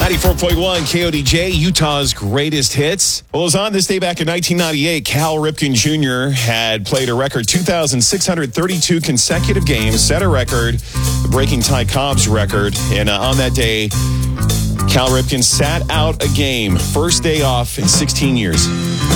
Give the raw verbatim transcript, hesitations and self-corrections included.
ninety-four point one K O D J, Utah's greatest hits. Well, it was on this day back in nineteen ninety-eight. Cal Ripken Junior had played a record two thousand six hundred thirty-two consecutive games, set a record, breaking Ty Cobb's record. And uh, on that day, Cal Ripken sat out a game, first day off in sixteen years.